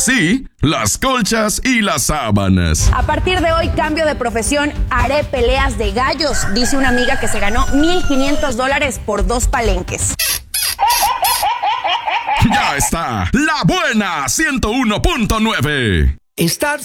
así, las colchas y las sábanas. A partir de hoy cambio de profesión, haré peleas de gallos, dice una amiga que se ganó $1,500 por 2 palenques. Ya está, La Buena 101.9. Estar